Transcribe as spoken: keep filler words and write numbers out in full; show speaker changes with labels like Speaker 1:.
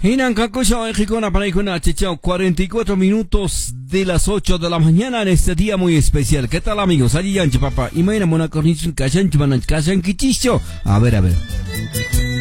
Speaker 1: Hinan Kakusha, Ejicona, Panaicona, Chechao, cuarenta y cuatro minutos de las ocho de la mañana en este día muy especial. ¿Qué tal, amigos? Allí yanche, papá. Imagina, mona cornichun, kashan, chumanan, kashan, kichicho. A ver, a ver.